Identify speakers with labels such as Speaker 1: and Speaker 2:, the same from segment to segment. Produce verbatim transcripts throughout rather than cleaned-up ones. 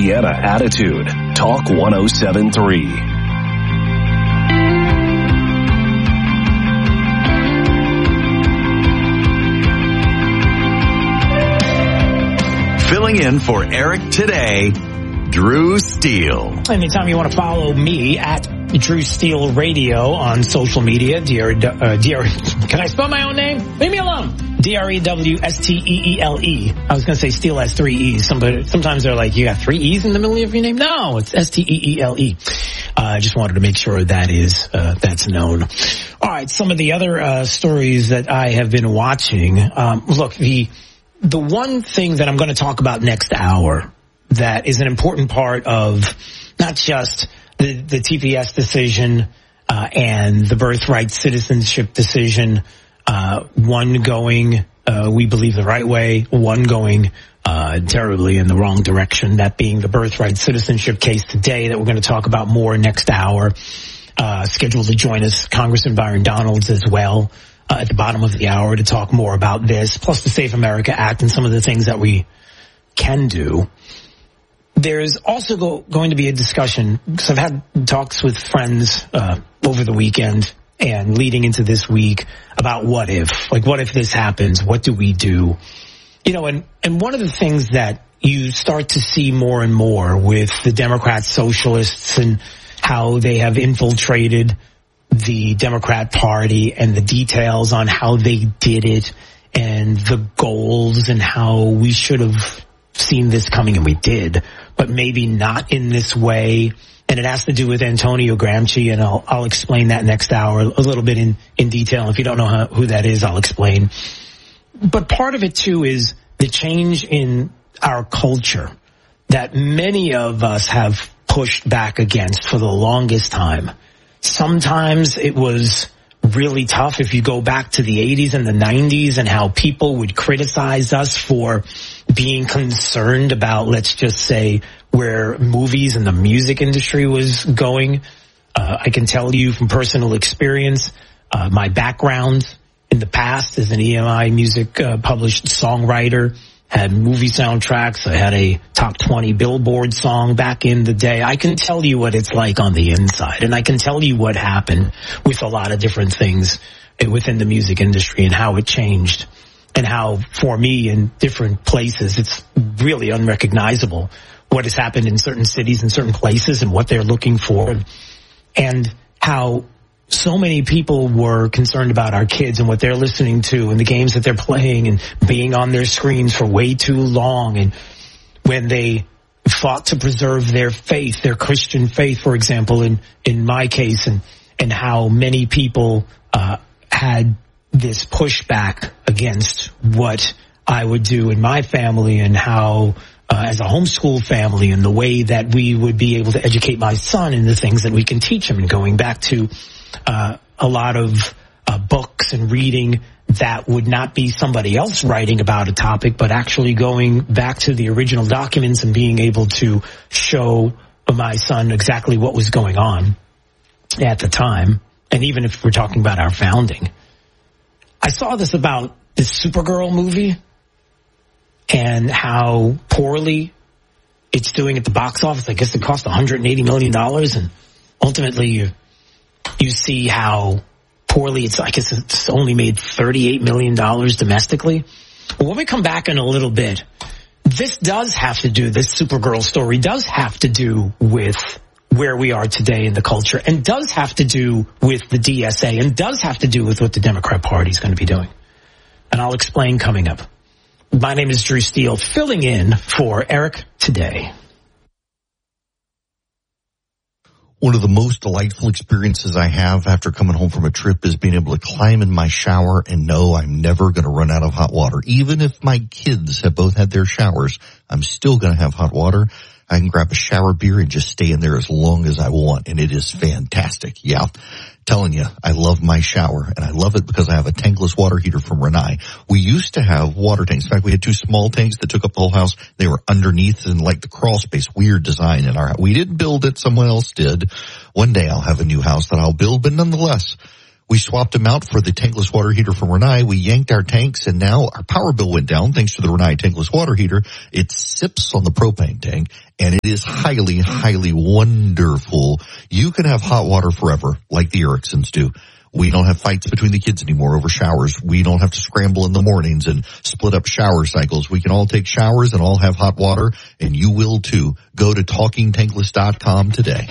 Speaker 1: Louisiana attitude. Talk one oh seven point three.
Speaker 2: Filling in for Eric today, Drew Steele.
Speaker 3: Anytime you want to follow me at Drew Steele Radio on social media, D R, uh, D R, can I spell my own name? Leave me alone. D R E W S T E E L E. I was going to say Steele has three E's. Somebody, sometimes they're like, you got three E's in the middle of your name? No, it's S T E E L E. I uh, just wanted to make sure that is, uh, that's known. All right, some of the other uh, stories that I have been watching. Um, look, the the one thing that I'm going to talk about next hour that is an important part of not just the, the T P S decision uh, and the birthright citizenship decision, uh, one going, uh, we believe, the right way, one going uh, terribly in the wrong direction, that being the birthright citizenship case today that we're going to talk about more next hour. Uh, scheduled to join us, Congressman Byron Donalds as well. Uh, at the bottom of the hour to talk more about this, plus the Safe America Act and some of the things that we can do. There's also go, going to be a discussion, because I've had talks with friends uh, over the weekend and leading into this week about what if. Like, what if this happens? What do we do? You know, and, and one of the things that you start to see more and more with the Democrat socialists and how they have infiltrated the Democrat Party and the details on how they did it and the goals and how we should have seen this coming, and we did, but maybe not in this way. And it has to do with Antonio Gramsci, and I'll, I'll explain that next hour a little bit in, in detail. If you don't know how, who that is, I'll explain. But part of it, too, is the change in our culture that many of us have pushed back against for the longest time. Sometimes it was really tough if you go back to the eighties and the nineties and how people would criticize us for being concerned about, let's just say, where movies and the music industry was going. Uh, I can tell you from personal experience, uh, my background in the past as an E M I music uh, published songwriter, had movie soundtracks. I had a top twenty Billboard song back in the day. I can tell you what it's like on the inside, and I can tell you what happened with a lot of different things within the music industry and how it changed, and how, for me, in different places, it's really unrecognizable what has happened in certain cities and certain places and what they're looking for, and how so many people were concerned about our kids and what they're listening to and the games that they're playing and being on their screens for way too long. And when they fought to preserve their faith, their Christian faith, for example, in, in my case, and, and how many people uh, had this pushback against what I would do in my family, and how uh, as a homeschool family, and the way that we would be able to educate my son in the things that we can teach him, and going back to Uh, a lot of uh, books and reading that would not be somebody else writing about a topic, but actually going back to the original documents and being able to show my son exactly what was going on at the time. And even if we're talking about our founding, I saw this about this Supergirl movie and how poorly it's doing at the box office. I guess it cost one hundred eighty million dollars, and ultimately you You see how poorly it's, I guess it's only made thirty-eight million dollars domestically. Well, when we come back in a little bit, this does have to do, this Supergirl story does have to do with where we are today in the culture, and does have to do with the D S A, and does have to do with what the Democrat Party is going to be doing. And I'll explain coming up. My name is Drew Steele, filling in for Eric today.
Speaker 4: One of the most delightful experiences I have after coming home from a trip is being able to climb in my shower and know I'm never going to run out of hot water. Even if my kids have both had their showers, I'm still going to have hot water. I can grab a shower beer and just stay in there as long as I want, and it is fantastic. Yeah, telling you, I love my shower, and I love it because I have a tankless water heater from Rinnai. We used to have water tanks. In fact, we had two small tanks that took up the whole house. They were underneath in like the crawl space, weird design in our house. We didn't build it, someone else did. One day I'll have a new house that I'll build, but nonetheless, We swapped them out for the tankless water heater from Rinnai. We yanked our tanks, and now our power bill went down thanks to the Rinnai tankless water heater. It sips on the propane tank, and it is highly, highly wonderful. You can have hot water forever, like the Ericssons do. We don't have fights between the kids anymore over showers. We don't have to scramble in the mornings and split up shower cycles. We can all take showers and all have hot water, and you will too. Go to talking tankless dot com today.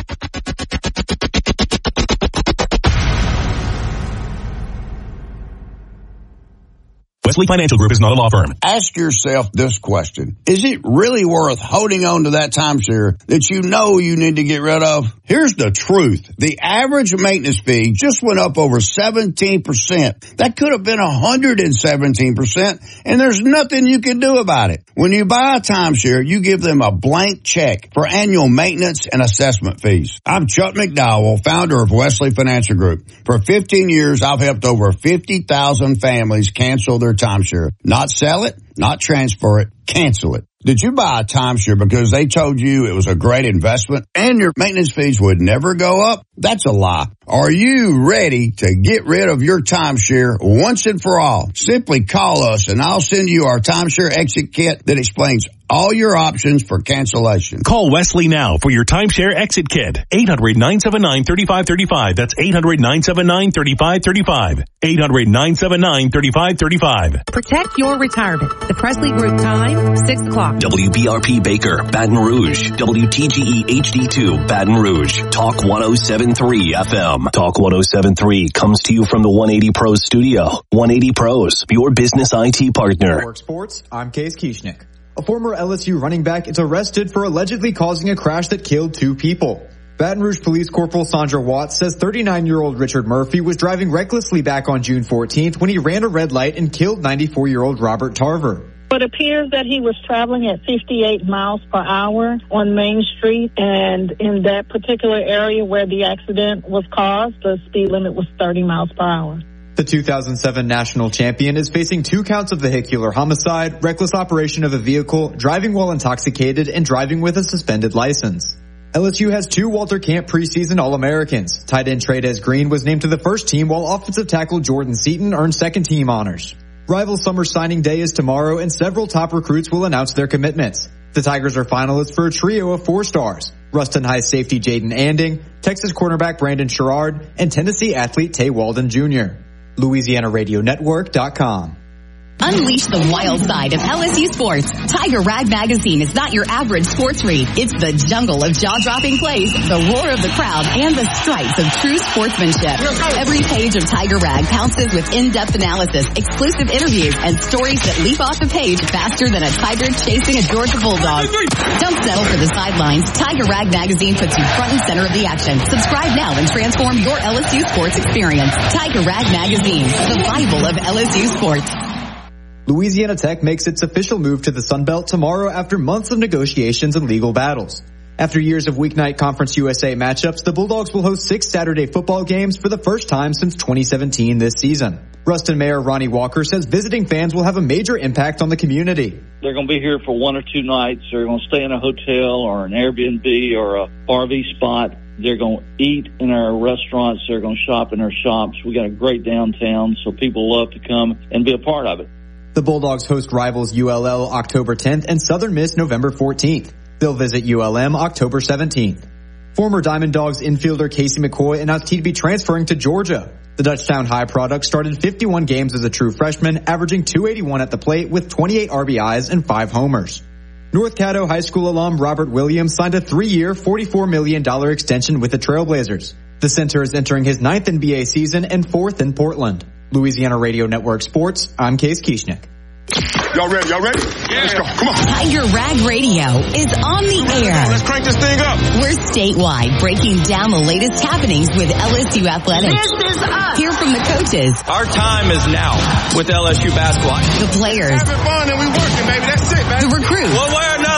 Speaker 1: Wesley Financial Group is not a law firm.
Speaker 5: Ask yourself this question. Is it really worth holding on to that timeshare that you know you need to get rid of? Here's the truth. The average maintenance fee just went up over seventeen percent. That could have been one hundred seventeen percent, and there's nothing you can do about it. When you buy a timeshare, you give them a blank check for annual maintenance and assessment fees. I'm Chuck McDowell, founder of Wesley Financial Group. For fifteen years, I've helped over fifty thousand families cancel their timeshare. Not sell it, not transfer it, cancel it. Did you buy a timeshare because they told you it was a great investment and your maintenance fees would never go up? That's a lie. Are you ready to get rid of your timeshare once and for all? Simply call us and I'll send you our timeshare exit kit that explains all your options for cancellation.
Speaker 1: Call Wesley now for your timeshare exit kit. eight hundred, nine seven nine, three five three five. That's eight hundred, nine seven nine, three five three five. eight hundred, nine seven nine, three five three five.
Speaker 6: Protect your retirement. The Presley Group time, six o'clock.
Speaker 1: W B R P Baker, Baton Rouge. W T G E H D two, Baton Rouge. Talk one oh seven point three F M. Talk one oh seven point three comes to you from the one eighty Pros studio. one eighty Pros, your business I T partner.
Speaker 7: Network Sports, I'm Case Kieschnick. A former L S U running back is arrested for allegedly causing a crash that killed two people. Baton Rouge Police Corporal Sandra Watts says thirty-nine-year-old Richard Murphy was driving recklessly back on June fourteenth when he ran a red light and killed ninety-four-year-old Robert Tarver.
Speaker 8: It appears that he was traveling at fifty-eight miles per hour on Main Street, and in that particular area where the accident was caused, the speed limit was thirty miles per hour.
Speaker 7: The two thousand seven national champion is facing two counts of vehicular homicide, reckless operation of a vehicle, driving while intoxicated, and driving with a suspended license. L S U has two Walter Camp preseason All-Americans. Tight end Trey'Dez Green was named to the first team, while offensive tackle Jordan Seaton earned second team honors. Rival summer signing day is tomorrow, and several top recruits will announce their commitments. The Tigers are finalists for a trio of four stars: Ruston High safety Jaden Anding, Texas cornerback Brandon Sherrard, and Tennessee athlete Tay Walden Junior Louisiana Radio Network dot com.
Speaker 9: Unleash the wild side of L S U sports. Tiger Rag Magazine is not your average sports read. It's the jungle of jaw-dropping plays, the roar of the crowd, and the stripes of true sportsmanship. Every page of Tiger Rag pounces with in-depth analysis, exclusive interviews, and stories that leap off the page faster than a tiger chasing a Georgia Bulldog. Don't settle for the sidelines. Tiger Rag Magazine puts you front and center of the action. Subscribe now and transform your L S U sports experience. Tiger Rag Magazine, the Bible of L S U sports.
Speaker 7: Louisiana Tech makes its official move to the Sun Belt tomorrow after months of negotiations and legal battles. After years of weeknight Conference U S A matchups, the Bulldogs will host six Saturday football games for the first time since twenty seventeen this season. Ruston Mayor Ronnie Walker says visiting fans will have a major impact on the community.
Speaker 10: They're going to be here for one or two nights. They're going to stay in a hotel or an Airbnb or a R V spot. They're going to eat in our restaurants. They're going to shop in our shops. We got a great downtown, so people love to come and be a part of it.
Speaker 7: The Bulldogs host rivals U L L October tenth and Southern Miss November fourteenth. They'll visit U L M October seventeenth. Former Diamond Dogs infielder Casey McCoy announced he'd be transferring to Georgia. The Dutchtown High product started fifty-one games as a true freshman, averaging two eighty-one at the plate with twenty-eight R B Is and five homers. North Caddo High School alum Robert Williams signed a three-year, forty-four million dollars extension with the Trailblazers. The center is entering his ninth N B A season and fourth in Portland. Louisiana Radio Network Sports, I'm Case Kieschnick.
Speaker 11: Y'all ready? Y'all ready? Yeah. Let's go. Come on.
Speaker 9: Tiger Rag Radio is on the air.
Speaker 11: Let's crank this thing up.
Speaker 9: We're statewide, breaking down the latest happenings with L S U athletics.
Speaker 12: This is us.
Speaker 9: Hear from the coaches.
Speaker 13: Our time is now with L S U basketball.
Speaker 9: The players.
Speaker 11: Having fun and we working, baby. That's it, man.
Speaker 9: The recruits.
Speaker 13: One way or another, we're going to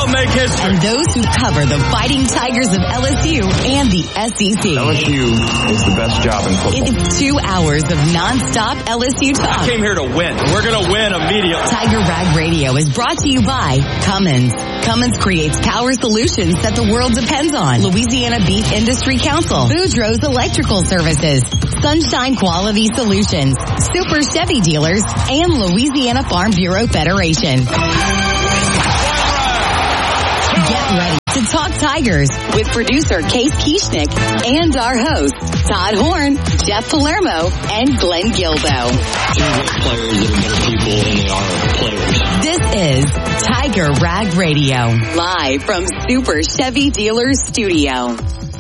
Speaker 12: make history.
Speaker 9: And those who cover the Fighting Tigers of L S U and the S E C.
Speaker 12: L S U is the best job in football.
Speaker 9: It's two hours of nonstop L S U talk.
Speaker 12: I came here to win. We're going to win immediately.
Speaker 9: Tiger Rag Radio is brought to you by Cummins. Cummins creates power solutions that the world depends on. Louisiana Beef Industry Council. Boudreaux's Electrical Services. Sunshine Quality Solutions. Super Chevy Dealers. And Louisiana Farm Bureau Federation. Get ready to talk Tigers with producer Case Kieschnick and our hosts, Todd Horn, Jeff Palermo, and Glenn Gilbo.
Speaker 13: Two great players that are better people than they are players.
Speaker 9: This is Tiger Rag Radio, live from Super Chevy Dealers Studio.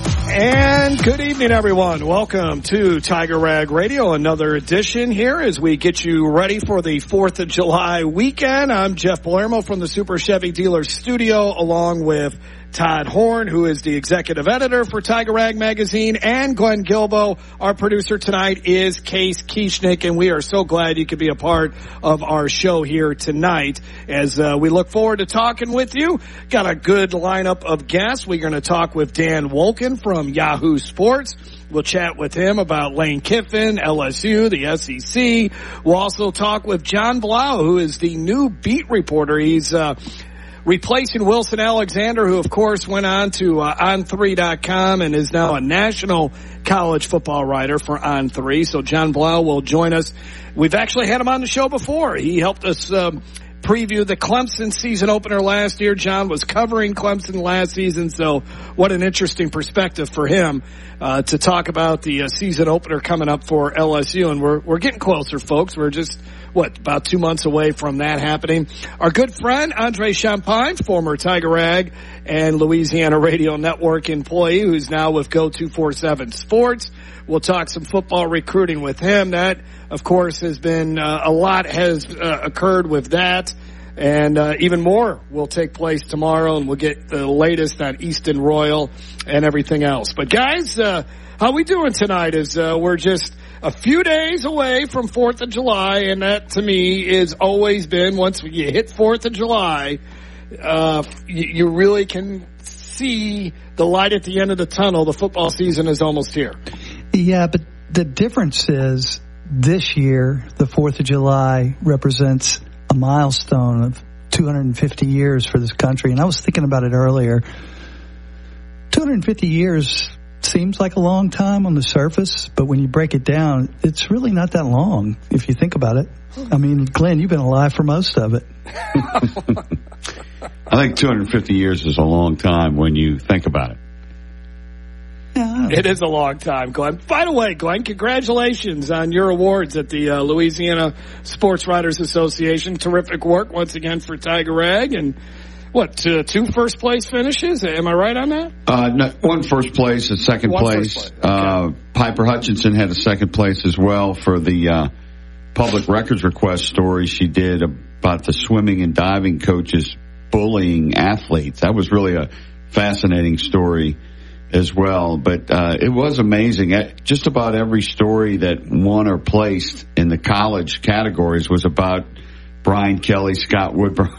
Speaker 14: And good evening, everyone. Welcome to Tiger Rag Radio, another edition here as we get you ready for the fourth of July weekend. I'm Jeff Palermo from the Super Chevy Dealers Studio, along with Todd Horn, who is the executive editor for Tiger Rag Magazine, and Glenn Gilbo. Our producer tonight is Case Kieschnick, and we are so glad you could be a part of our show here tonight as uh, we look forward to talking with you. Got a good lineup of guests. We're going to talk with Dan Wolken from Yahoo Sports. We'll chat with him about Lane Kiffin, L S U, the S E C. We'll also talk with John Blau, who is the new beat reporter. He's uh replacing Wilson Alexander, who, of course, went on to uh, on three dot com and is now a national college football writer for On three. So John Blau will join us. We've actually had him on the show before. He helped us um, preview the Clemson season opener last year. John was covering Clemson last season, so what an interesting perspective for him uh, to talk about the uh, season opener coming up for L S U. And we're we're getting closer, folks. We're just What, about two months away from that happening. Our good friend, Andre Champagne, former Tiger Rag and Louisiana Radio Network employee, who's now with Go two forty-seven Sports. We'll talk some football recruiting with him. That, of course, has been, uh, a lot has uh, occurred with that. And uh, even more will take place tomorrow, and we'll get the latest on Easton Royal and everything else. But, guys, uh, how we doing tonight is uh, we're just a few days away from fourth of July, and that, to me, is always been, once you hit fourth of July, uh, you, you really can see the light at the end of the tunnel. The football season is almost here.
Speaker 15: Yeah, but the difference is this year, the fourth of July represents a milestone of two hundred fifty years for this country. And I was thinking about it earlier. two hundred fifty years seems like a long time on the surface, but when you break it down, it's really not that long if you think about it. I mean, Glenn, you've been alive for most of it.
Speaker 5: I think two hundred fifty years is a long time when you think about it.
Speaker 15: Yeah,
Speaker 14: it is a long time, Glenn. By the way, Glenn, congratulations on your awards at the uh, Louisiana Sports Writers Association. Terrific work once again for Tiger Rag. And what, uh, two first place finishes? Am I right on that?
Speaker 5: Uh, no, one first place, a second
Speaker 14: one
Speaker 5: place.
Speaker 14: place. Okay.
Speaker 5: Uh, Piper Hutchinson had a second place as well for the uh, public records request story she did about the swimming and diving coaches bullying athletes. That was really a fascinating story as well. But uh, it was amazing. Just about every story that won or placed in the college categories was about Brian Kelly, Scott Woodburn,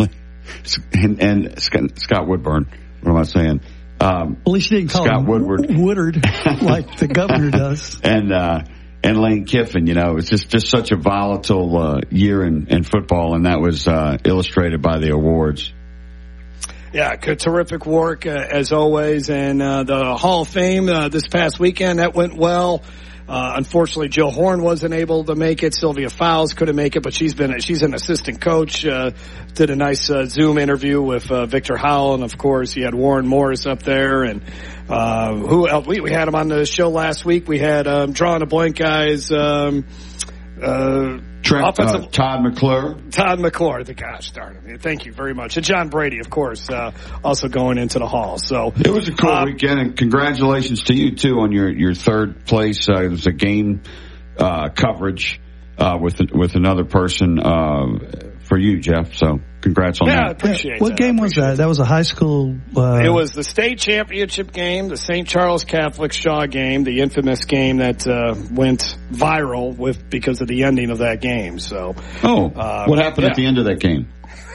Speaker 5: and, and Scott Woodburn. What am I saying? Um,
Speaker 15: At least you didn't call
Speaker 5: Scott
Speaker 15: him
Speaker 5: Woodward.
Speaker 15: Woodard like the governor does.
Speaker 5: And uh, and Lane Kiffin. You know, it's just, just such a volatile uh, year in, in football, and that was uh, illustrated by the awards.
Speaker 14: Yeah, good, terrific work uh, as always. And uh, the Hall of Fame uh, this past weekend, that went well. Uh, unfortunately, Jill Horn wasn't able to make it. Sylvia Fowles couldn't make it, but she's been she's an assistant coach. Uh, did a nice uh, Zoom interview with uh, Victor Howell, and of course, he had Warren Morris up there. And uh, who else? We, we had him on the show last week. We had um, drawing a blank guys. Um, uh,
Speaker 5: Trent, uh, Todd McClure.
Speaker 14: Todd McClure, the gosh darn it. Thank you very much. And John Brady, of course, uh, also going into the Hall. So
Speaker 5: it was a cool
Speaker 14: uh,
Speaker 5: weekend, and congratulations to you too on your, your third place. Uh, it was a game uh, coverage uh, with with another person uh, for you, Jeff. So congrats on
Speaker 14: yeah,
Speaker 5: that.
Speaker 14: I appreciate
Speaker 15: What
Speaker 14: that.
Speaker 15: game was that? That was a high school. Uh,
Speaker 14: it was the state championship game, the Saint Charles Catholic Shaw game, the infamous game that uh, went viral with because of the ending of that game. So,
Speaker 5: oh,
Speaker 14: uh,
Speaker 5: what happened
Speaker 14: yeah.
Speaker 5: at the end of that game?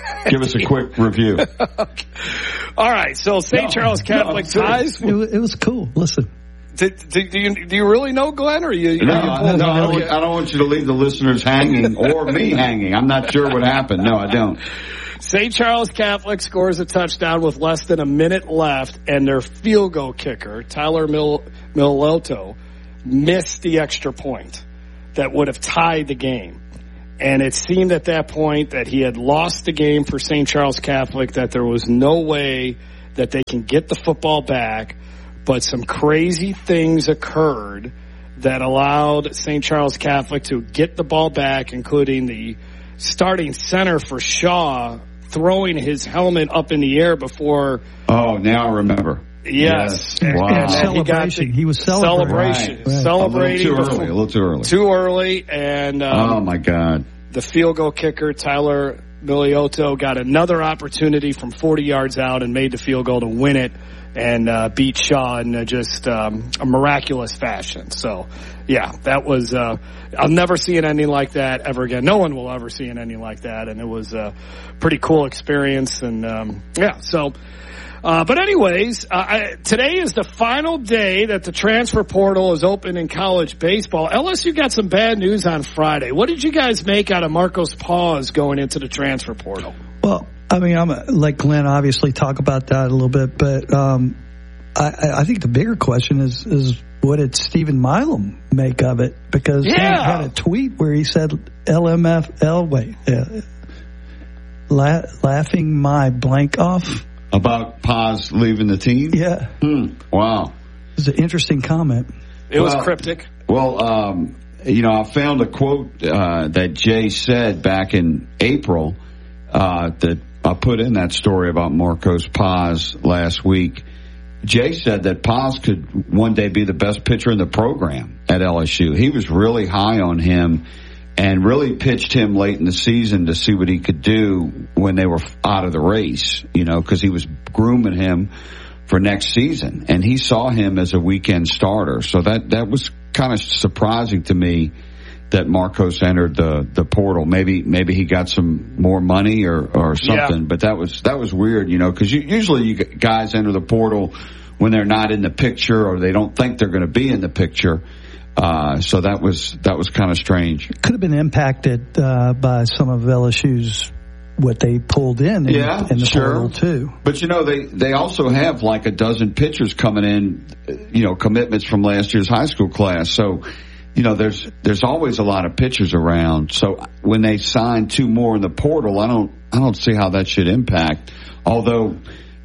Speaker 16: Give us a quick review.
Speaker 14: Okay. All right. So Saint No, Charles Catholic no, ties.
Speaker 15: It, it was cool. Listen.
Speaker 14: Do, do, do, you, do you really know Glenn, or you? you
Speaker 16: no,
Speaker 14: you
Speaker 16: I, no I, don't, I don't want you to leave the listeners hanging or me hanging. I'm not sure what happened. No, I don't.
Speaker 14: Saint Charles Catholic scores a touchdown with less than a minute left, and their field goal kicker, Tyler Mil- Milioto, missed the extra point that would have tied the game. And it seemed at that point that he had lost the game for Saint Charles Catholic, that there was no way that they can get the football back. But some crazy things occurred that allowed Saint Charles Catholic to get the ball back, including the starting center for Shaw throwing his helmet up in the air before.
Speaker 16: Oh, now I remember.
Speaker 14: Yes.
Speaker 16: yes. Wow.
Speaker 15: And celebration. He, he was celebrating.
Speaker 14: Celebration.
Speaker 15: Right. Right.
Speaker 14: Celebrating.
Speaker 16: A little too early. A little too early.
Speaker 14: Too early. And, um,
Speaker 16: oh, my God.
Speaker 14: The field goal kicker, Tyler Milioto, got another opportunity from forty yards out and made the field goal to win it and uh, beat Shaw in uh, just um, a miraculous fashion. So, yeah, that was uh, – I'll never see an ending like that ever again. No one will ever see an ending like that, and it was a pretty cool experience. And, um, yeah, so – Uh, but anyways, uh, I, today is the final day that the transfer portal is open in college baseball. L S U got some bad news on Friday. What did you guys make out of Marcos Paz going into the transfer portal?
Speaker 15: Well, I mean, I'm a, like Glenn, obviously talk about that a little bit, but um, I, I think the bigger question is is what did Stephen Milam make of it? Because
Speaker 14: yeah.
Speaker 15: he had a tweet where he said L M F L, wait, uh, la- laughing my blank off.
Speaker 16: About Paz leaving the team?
Speaker 15: Yeah.
Speaker 16: Hmm. Wow.
Speaker 15: It was an interesting comment.
Speaker 14: It
Speaker 16: well,
Speaker 14: was cryptic.
Speaker 16: Well, um, you know, I found a quote uh, that Jay said back in April uh, that I put in that story about Marcos Paz last week. Jay said that Paz could one day be the best pitcher in the program at L S U. He was really high on him and really pitched him late in the season to see what he could do when they were out of the race, you know, because he was grooming him for next season. And he saw him as a weekend starter. So that, that was kind of surprising to me that Marcos entered the, the portal. Maybe, maybe he got some more money or, or something, yeah. But that was, that was weird, you know, because you, usually you guys enter the portal when they're not in the picture or they don't think they're going to be in the picture. Uh, so that was that was kind of strange.
Speaker 15: Could have been impacted uh, by some of L S U's what they pulled in, in,
Speaker 16: yeah,
Speaker 15: in the
Speaker 16: sure.
Speaker 15: portal too.
Speaker 16: But you know, they they also have like a dozen pitchers coming in, you know, commitments from last year's high school class. So, you know, there's there's always a lot of pitchers around. So when they sign two more in the portal, I don't I don't see how that should impact. Although,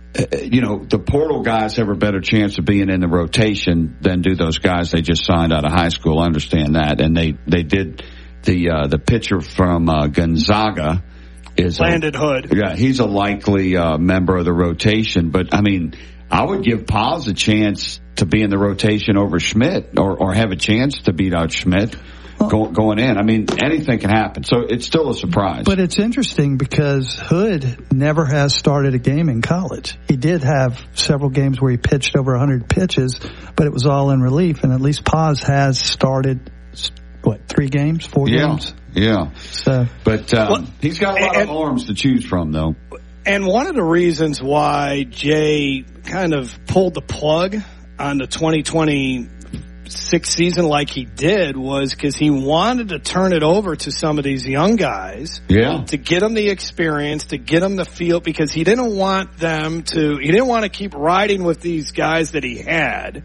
Speaker 16: you know, the portal guys have a better chance of being in the rotation than do those guys they just signed out of high school. I understand that. And they, they did the, uh, the pitcher from, uh, Gonzaga is
Speaker 14: Landon
Speaker 16: a,
Speaker 14: Hood.
Speaker 16: Yeah. He's a likely, uh, member of the rotation, but I mean, I would give Paz a chance to be in the rotation over Schmidt or, or have a chance to beat out Schmidt. Go, going in. I mean, anything can happen. So it's still a surprise.
Speaker 15: But it's interesting because Hood never has started a game in college. He did have several games where he pitched over one hundred pitches, but it was all in relief. And at least Paz has started, what, three games, four
Speaker 16: yeah,
Speaker 15: games?
Speaker 16: Yeah.
Speaker 15: So,
Speaker 16: But um,
Speaker 14: well,
Speaker 16: he's got a lot and, of arms to choose from, though.
Speaker 14: And one of the reasons why Jay kind of pulled the plug on the twenty twenty sixth season like he did was because he wanted to turn it over to some of these young guys,
Speaker 16: yeah,
Speaker 14: to get them the experience, to get them the feel, because he didn't want them to, he didn't want to keep riding with these guys that he had,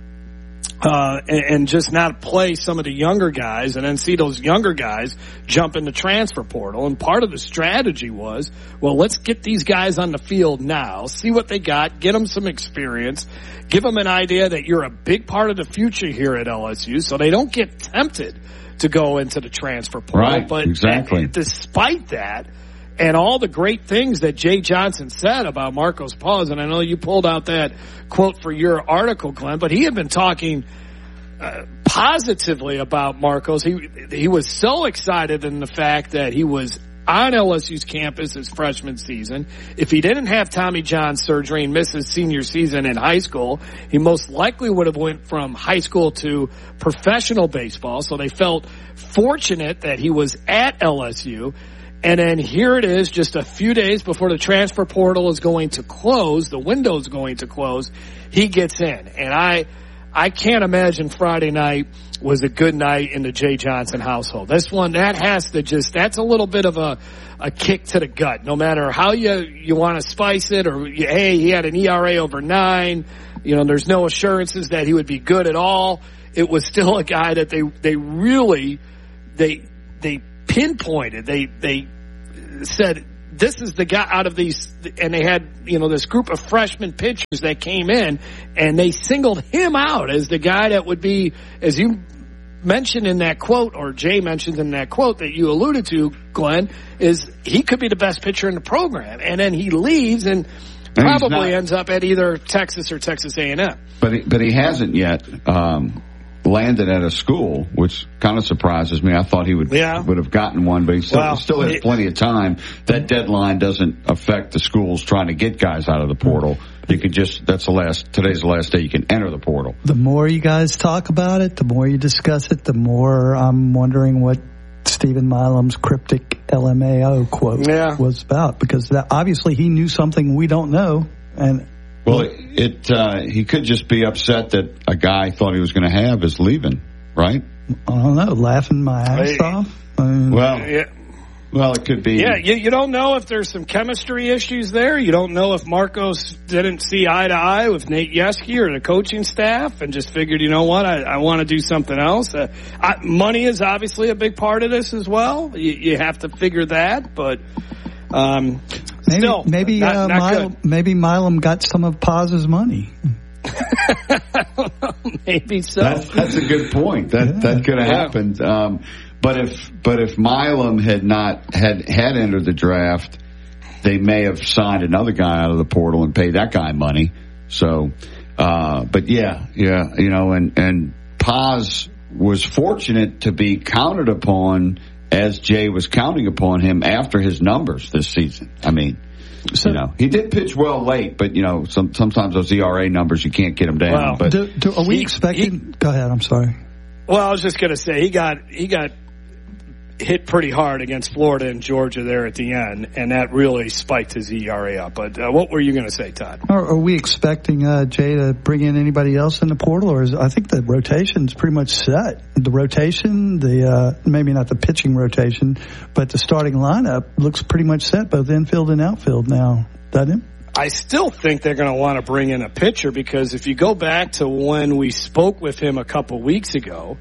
Speaker 14: uh, and, and just not play some of the younger guys and then see those younger guys jump in the transfer portal. And part of the strategy was, well, let's get these guys on the field now, see what they got, get them some experience, give them an idea that you're a big part of the future here at L S U so they don't get tempted to go into the transfer portal.
Speaker 16: Right,
Speaker 14: but
Speaker 16: exactly.
Speaker 14: Despite that, and all the great things that Jay Johnson said about Marcos Paz, and I know you pulled out that quote for your article, Glenn, but he had been talking uh, positively about Marcos. He, he was so excited in the fact that he was on L S U's campus his freshman season. If he didn't have Tommy John surgery and miss his senior season in high school, he most likely would have went from high school to professional baseball. So they felt fortunate that he was at L S U. And then here it is, just a few days before the transfer portal is going to close, the window is going to close, he gets in. And I, I can't imagine Friday night was a good night in the Jay Johnson household. This one, that has to just, that's a little bit of a, a kick to the gut. No matter how you, you want to spice it, or, you, hey, he had an E R A over nine, you know, there's no assurances that he would be good at all. It was still a guy that they, they really, they, they pinpointed, they, they said, this is the guy out of these, and they had, you know, this group of freshman pitchers that came in, and they singled him out as the guy that would be, as you mentioned in that quote, or Jay mentioned in that quote that you alluded to, Glenn, is he could be the best pitcher in the program. And then he leaves and, and probably ends up at either Texas or Texas A and M.
Speaker 16: But he, but he hasn't yet um, landed at a school, which kind of surprises me. I thought he would yeah. would have gotten one, but he still, well, still has it, plenty of time. That deadline doesn't affect the schools trying to get guys out of the portal. You can just, that's the last, today's the last day you can enter the portal.
Speaker 15: The more you guys talk about it, the more you discuss it, the more I'm wondering what Stephen Milam's cryptic L M A O quote yeah. was about, because that, obviously he knew something we don't know. And
Speaker 16: well, it, it uh, he could just be upset that a guy thought he was going to have is leaving, right?
Speaker 15: I don't know, laughing my ass I, off. I mean,
Speaker 16: well,
Speaker 14: yeah.
Speaker 16: Well, it could be.
Speaker 14: Yeah, you, you don't know if there's some chemistry issues there. You don't know if Marcos didn't see eye to eye with Nate Yeskie or the coaching staff and just figured, you know what, I, I want to do something else. Uh, I, money is obviously a big part of this as well. You, you have to figure that, but um,
Speaker 15: maybe,
Speaker 14: still,
Speaker 15: maybe,
Speaker 14: not,
Speaker 15: uh,
Speaker 14: not
Speaker 15: Milam,
Speaker 14: good.
Speaker 15: maybe Milam got some of Paz's money.
Speaker 14: Maybe so.
Speaker 16: That's, that's a good point. That yeah. that could have yeah. happened. Um, But if but if Milam had not had had entered the draft, they may have signed another guy out of the portal and paid that guy money. So, uh, but yeah, yeah, you know, and and Paz was fortunate to be counted upon as Jay was counting upon him after his numbers this season. I mean, so, you know, he did pitch well late, but you know, some, sometimes those E R A numbers you can't get them down.
Speaker 14: Well,
Speaker 16: but
Speaker 15: do, do, are we he, expecting? He, go ahead. I'm sorry.
Speaker 14: Well, I was just going to say he got he got. hit pretty hard against Florida and Georgia there at the end, and that really spiked his E R A up. But uh, what were you going to say, Todd?
Speaker 15: Are, are we expecting uh, Jay to bring in anybody else in the portal, or is I think the rotation's pretty much set? The rotation, the uh, maybe not the pitching rotation, but the starting lineup looks pretty much set, both infield and outfield now, doesn't it?
Speaker 14: I still think they're going to want to bring in a pitcher, because if you go back to when we spoke with him a couple weeks ago,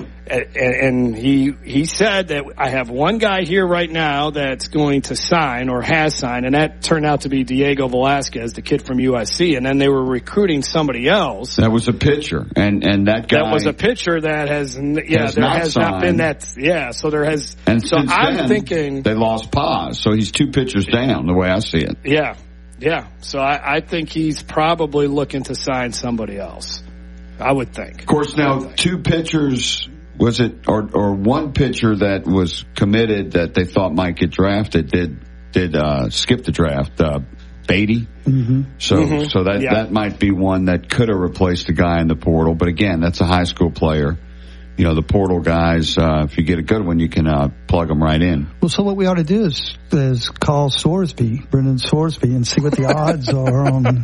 Speaker 14: and he he said that I have one guy here right now that's going to sign or has signed, and that turned out to be Diego Velasquez, the kid from U S C, and then they were recruiting somebody else.
Speaker 16: That was a pitcher, and and that guy
Speaker 14: that was a pitcher that has yeah
Speaker 16: has
Speaker 14: there
Speaker 16: not
Speaker 14: has
Speaker 16: signed.
Speaker 14: not been that yeah so there has
Speaker 16: and
Speaker 14: so I'm
Speaker 16: then,
Speaker 14: thinking
Speaker 16: they lost Paz, so he's two pitchers down the way I see it.
Speaker 14: Yeah, yeah. So I, I think he's probably looking to sign somebody else. I would think.
Speaker 16: Of course, now two pitchers. Was it, or, or one pitcher that was committed that they thought might get drafted did, did, uh, skip the draft, uh, Beatty?
Speaker 15: Mm-hmm.
Speaker 16: So,
Speaker 14: mm-hmm.
Speaker 16: so that,
Speaker 14: yeah.
Speaker 16: that might be one that could have replaced a guy in the portal. But again, that's a high school player. You know, the portal guys, uh, if you get a good one, you can, uh, plug them right in.
Speaker 15: Well, so what we ought to do is, is call Sorsby, Brendan Sorsby, and see what the odds are on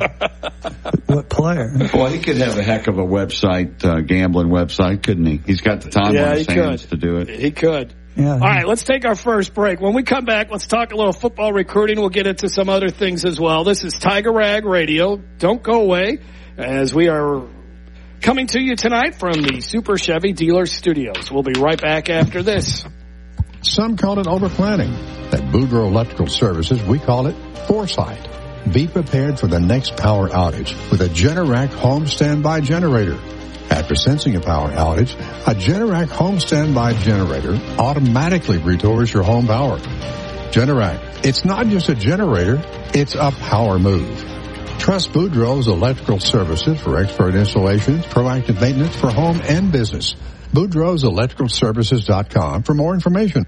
Speaker 15: what player.
Speaker 16: Well, he could have a heck of a website, uh, gambling website, couldn't he? He's got the time
Speaker 14: yeah,
Speaker 16: on his
Speaker 14: he
Speaker 16: hands
Speaker 14: could.
Speaker 16: to do it.
Speaker 14: He could.
Speaker 15: Yeah.
Speaker 14: All right, let's take our first break. When we come back, let's talk a little football recruiting. We'll get into some other things as well. This is Tiger Rag Radio. Don't go away, as we are coming to you tonight from the Super Chevy Dealer Studios. We'll be right back after this.
Speaker 17: Some call it overplanning. At Boudreaux Electrical Services, we call it foresight. Be prepared for the next power outage with a Generac home standby generator. After sensing a power outage, a Generac home standby generator automatically restores your home power. Generac, it's not just a generator, it's a power move. Trust Boudreaux's Electrical Services for expert installations, proactive maintenance for home and business. Boudreaux's Electrical Services dot com for more information.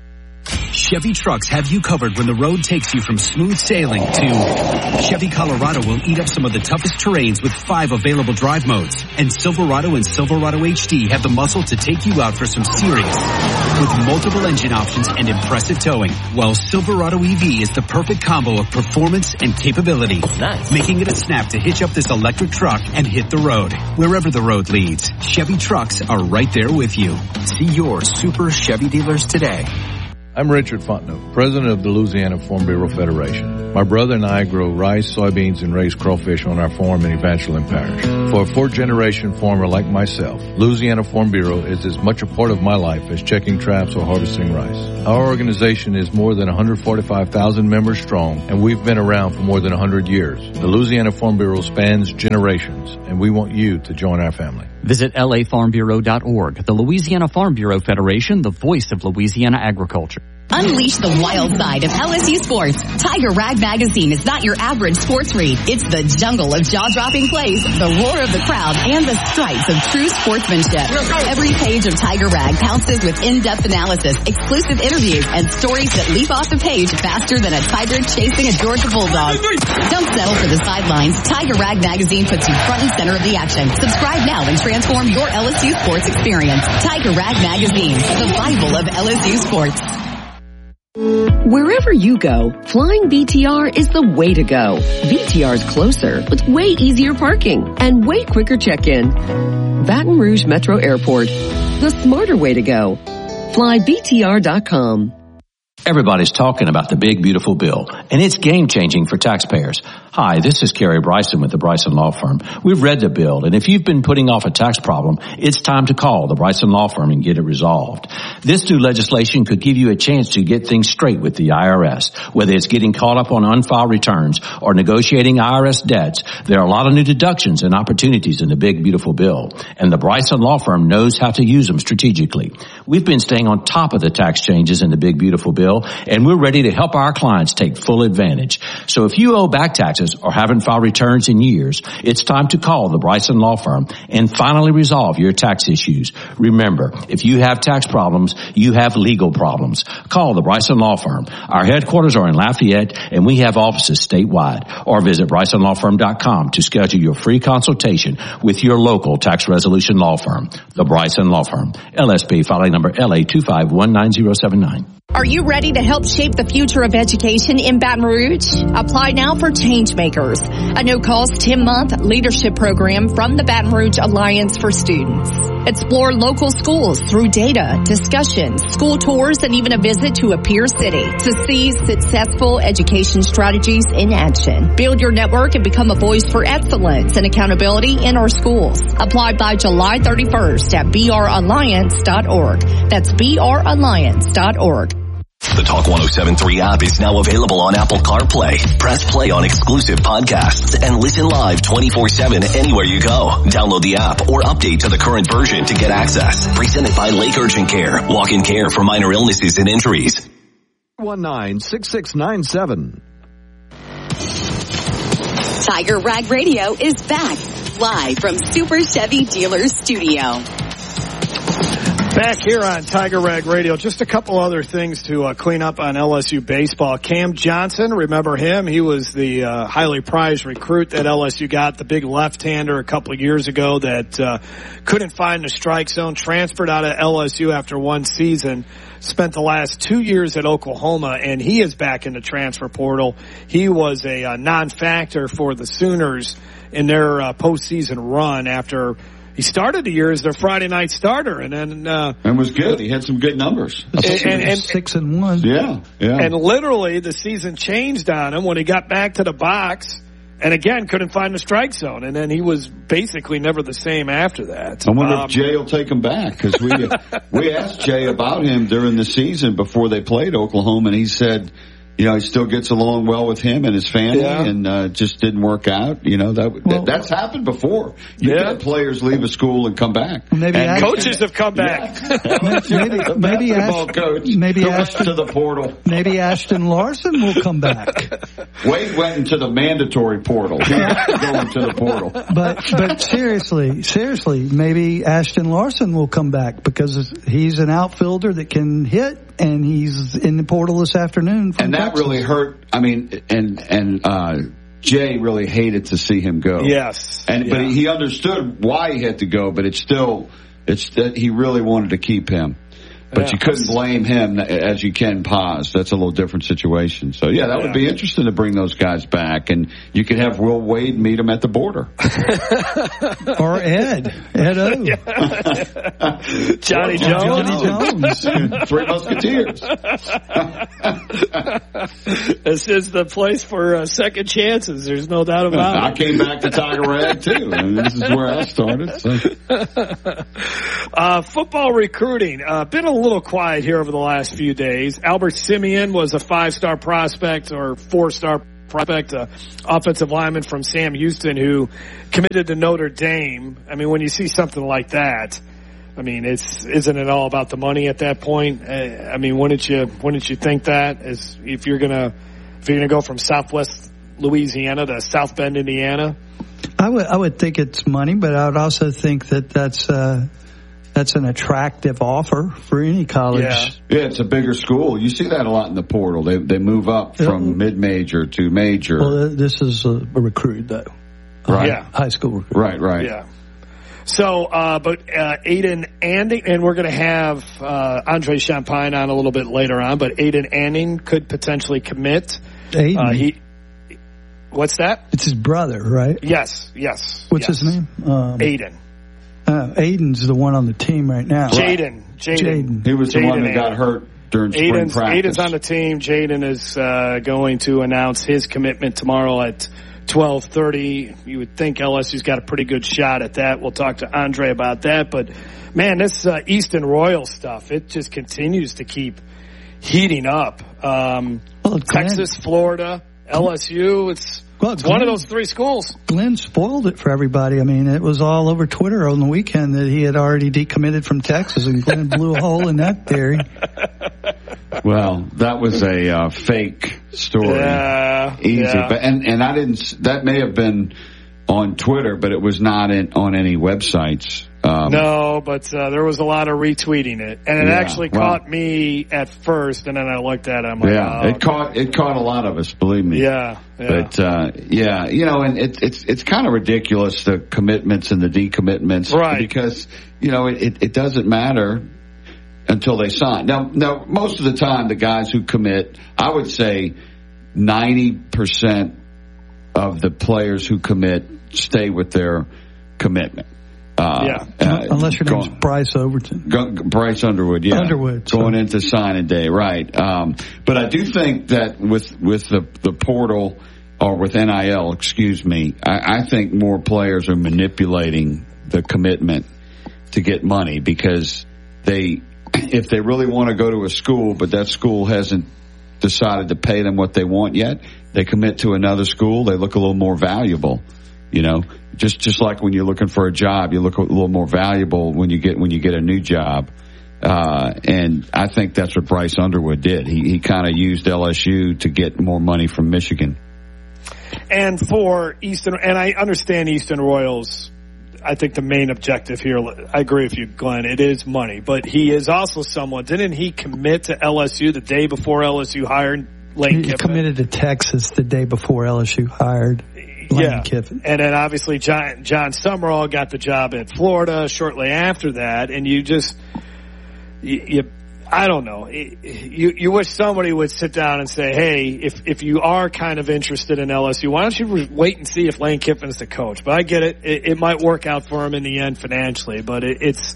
Speaker 18: Chevy trucks have you covered when the road takes you from smooth sailing to Chevy Colorado will eat up some of the toughest terrains with five available drive modes. And Silverado and Silverado H D have the muscle to take you out for some serious with multiple engine options and impressive towing, while Silverado E V is the perfect combo of performance and capability, nice. Making it a snap to hitch up this electric truck and hit the road. Wherever the road leads, Chevy trucks are right there with you. See your Super Chevy dealers today.
Speaker 19: I'm Richard Fontenot, president of the Louisiana Farm Bureau Federation. My brother and I grow rice, soybeans, and raise crawfish on our farm in Evangeline Parish. For a fourth-generation farmer like myself, Louisiana Farm Bureau is as much a part of my life as checking traps or harvesting rice. Our organization is more than one hundred forty-five thousand members strong, and we've been around for more than one hundred years. The Louisiana Farm Bureau spans generations, and we want you to join our family.
Speaker 20: Visit L A farm bureau dot org. The Louisiana Farm Bureau Federation, the voice of Louisiana agriculture.
Speaker 9: Unleash the wild side of L S U sports. Tiger Rag Magazine is not your average sports read. It's the jungle of jaw-dropping plays, the roar of the crowd, and the stripes of true sportsmanship. Every page of Tiger Rag pounces with in-depth analysis, exclusive interviews, and stories that leap off the page faster than a tiger chasing a Georgia bulldog. Don't settle for the sidelines. Tiger Rag Magazine puts you front and center of the action. Subscribe now and transform your L S U sports experience. Tiger Rag Magazine, the Bible of L S U sports.
Speaker 21: Wherever you go, flying B T R is the way to go. B T R is closer with way easier parking and way quicker check-in. Baton Rouge Metro Airport, the smarter way to go. Fly B T R dot com.
Speaker 22: Everybody's talking about the big, beautiful bill, and it's game-changing for taxpayers. Hi, this is Kerry Bryson with the Bryson Law Firm. We've read the bill, and if you've been putting off a tax problem, it's time to call the Bryson Law Firm and get it resolved. This new legislation could give you a chance to get things straight with the I R S. Whether it's getting caught up on unfiled returns or negotiating I R S debts, there are a lot of new deductions and opportunities in the big, beautiful bill, and the Bryson Law Firm knows how to use them strategically. We've been staying on top of the tax changes in the big, beautiful bill, and we're ready to help our clients take full advantage. So if you owe back taxes or haven't filed returns in years, it's time to call the Bryson Law Firm and finally resolve your tax issues. Remember, if you have tax problems, you have legal problems. Call the Bryson Law Firm. Our headquarters are in Lafayette, and we have offices statewide. Or visit Bryson Law Firm dot com to schedule your free consultation with your local tax resolution law firm. The Bryson Law Firm. L S B filing number L A two five one nine zero seven nine.
Speaker 23: Are you ready to help shape the future of education in Baton Rouge? Apply now for Changemakers, a no-cost ten-month leadership program from the Baton Rouge Alliance for Students. Explore local schools through data, discussions, school tours, and even a visit to a peer city to see successful education strategies in action. Build your network and become a voice for excellence and accountability in our schools. Apply by July thirty-first at b r alliance dot org. That's b r alliance dot org.
Speaker 1: The Talk one oh seven point three app is now available on Apple CarPlay. Press play on exclusive podcasts and listen live twenty-four seven anywhere you go. Download the app or update to the current version to get access. Presented by Lake Urgent Care. Walk-in care for minor illnesses and injuries.
Speaker 2: one nine six six nine seven.
Speaker 9: Tiger Rag Radio is back, live from Super Chevy Dealers Studio.
Speaker 14: Back here on Tiger Rag Radio, just a couple other things to uh, clean up on L S U baseball. Cam Johnson, remember him? He was the uh, highly prized recruit that L S U got, the big left-hander a couple of years ago that uh, couldn't find the strike zone, transferred out of L S U after one season, spent the last two years at Oklahoma, and he is back in the transfer portal. He was a uh, non-factor for the Sooners in their uh, postseason run after he started the year as their Friday night starter, and then uh,
Speaker 16: and was good. He had some good numbers.
Speaker 14: And, and, and
Speaker 15: six and one.
Speaker 16: Yeah, yeah.
Speaker 14: And literally, the season changed on him when he got back to the box, and again couldn't find the strike zone, and then he was basically never the same after that.
Speaker 16: I wonder
Speaker 14: um,
Speaker 16: if Jay will take him back, because we we asked Jay about him during the season before they played Oklahoma, and he said, you know, he still gets along well with him and his family, yeah. and uh, just didn't work out. You know, that, well, that that's happened before. You've yeah. had players leave a school and come back.
Speaker 14: Maybe and coaches have come back.
Speaker 15: Yeah. maybe maybe, Ash,
Speaker 16: coach
Speaker 15: maybe Ashton
Speaker 16: to the portal.
Speaker 15: Maybe Ashton Larson will come back.
Speaker 16: Wade went into the mandatory portal. He has to go into the portal.
Speaker 15: But but seriously, seriously, maybe Ashton Larson will come back because he's an outfielder that can hit. And he's in the portal this afternoon. From
Speaker 16: and that
Speaker 15: Texas.
Speaker 16: really hurt. I mean, and and uh Jay really hated to see him go.
Speaker 14: Yes,
Speaker 16: and yeah. but he understood why he had to go. But it's still, it's that he really wanted to keep him. But
Speaker 14: yeah.
Speaker 16: you couldn't blame him as you can Paz. That's a little different situation. So, yeah, that yeah. would be interesting to bring those guys back. And you could have Will Wade meet them at the border.
Speaker 15: Or Ed. Ed O.
Speaker 14: Johnny Jones.
Speaker 15: Johnny Jones.
Speaker 16: Three Musketeers.
Speaker 14: This is the place for uh, second chances. There's no doubt about it.
Speaker 16: I came back to Tiger Rag, too. I mean, this is where I started. So.
Speaker 14: uh, football recruiting. Uh, been a little quiet here over the last few days. Albert Simeon was a five-star prospect or four-star prospect, uh, offensive lineman from Sam Houston who committed to Notre Dame. I mean, when you see something like that, I mean, it's isn't it all about the money at that point? Uh, I mean, wouldn't you wouldn't you think that as if you're gonna if you're gonna go from Southwest Louisiana to South Bend, Indiana?
Speaker 15: I would I would think it's money, but I would also think that that's. Uh, That's an attractive offer for any college.
Speaker 16: Yeah. yeah, it's a bigger school. You see that a lot in the portal. They they move up from yeah. mid-major to major.
Speaker 15: Well, this is a, a recruit, though.
Speaker 16: Right.
Speaker 14: Yeah.
Speaker 15: High school recruit.
Speaker 16: Right, right.
Speaker 14: Yeah. So, uh, but uh, Aiden Anding, and we're going to have uh, Andre Champagne on a little bit later on, but Aiden Anding could potentially commit.
Speaker 15: Aiden?
Speaker 14: Uh, he, what's that?
Speaker 15: It's his brother, right?
Speaker 14: Yes, yes.
Speaker 15: What's
Speaker 14: yes.
Speaker 15: his name? Um,
Speaker 14: Aiden.
Speaker 15: Uh, Aiden's the one on the team right now.
Speaker 14: Jaden.
Speaker 15: Jaden.
Speaker 16: He was the
Speaker 14: Jaden
Speaker 16: one that got
Speaker 14: Aiden.
Speaker 16: hurt during spring
Speaker 14: Aiden's,
Speaker 16: practice.
Speaker 14: Aiden's on the team. Jaden is uh, going to announce his commitment tomorrow at twelve thirty. You would think L S U's got a pretty good shot at that. We'll talk to Andre about that. But, man, this uh, Easton Royal stuff, it just continues to keep heating up. Um,
Speaker 15: well,
Speaker 14: Texas, Florida, L S U, it's...
Speaker 15: Well,
Speaker 14: it's
Speaker 15: Glenn,
Speaker 14: one of those three schools.
Speaker 15: Glenn spoiled it for everybody. I mean, it was all over Twitter on the weekend that he had already decommitted from Texas, and Glenn blew a hole in that theory.
Speaker 16: Well, that was a uh, fake story.
Speaker 14: Yeah,
Speaker 16: Easy.
Speaker 14: yeah.
Speaker 16: But, and, and I didn't, that may have been on Twitter, but it was not in, on any websites. Um,
Speaker 14: no, but uh, there was a lot of retweeting it, and it
Speaker 16: yeah,
Speaker 14: actually
Speaker 16: well,
Speaker 14: caught me at first, and then I looked at it. I'm like,
Speaker 16: yeah,
Speaker 14: oh,
Speaker 16: it caught it caught a lot of us, believe me.
Speaker 14: Yeah, yeah.
Speaker 16: But uh, yeah, you know, and it, it's it's kind of ridiculous, the commitments and the decommitments,
Speaker 14: right?
Speaker 16: Because you know it, it, it doesn't matter until they sign. Now, now most of the time, the guys who commit, I would say, ninety percent of the players who commit stay with their commitment. Uh,
Speaker 15: yeah, uh, unless your name's going, Bryce Overton.
Speaker 16: Go, Bryce Underwood, yeah.
Speaker 15: Underwood.
Speaker 16: Going
Speaker 15: so.
Speaker 16: into signing day, right. Um, but I do think that with with the, the portal, or with N I L, excuse me, I, I think more players are manipulating the commitment to get money because they, if they really want to go to a school, but that school hasn't decided to pay them what they want yet, they commit to another school, they look a little more valuable. You know, just just like when you're looking for a job, you look a little more valuable when you get when you get a new job. Uh, and I think that's what Bryce Underwood did. He he kind of used L S U to get more money from Michigan.
Speaker 14: And for Eastern, and I understand Eastern Royals, I think the main objective here, I agree with you, Glenn, it is money. But he is also someone, didn't he commit to L S U the day before L S U hired Lane
Speaker 15: he
Speaker 14: Kiffin?
Speaker 15: He committed to Texas the day before L S U hired Lane
Speaker 14: yeah.
Speaker 15: Kiffin.
Speaker 14: And then obviously John, John Summerall got the job at Florida shortly after that. And you just, you, you I don't know. You you wish somebody would sit down and say, hey, if if you are kind of interested in L S U, why don't you wait and see if Lane Kiffin is the coach? But I get it. It, it might work out for him in the end financially, but it, it's